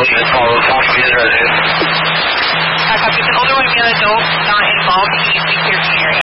units follow Fox Means resident. Copy. It's an older woman and adult, not involved. Can you speak to your senior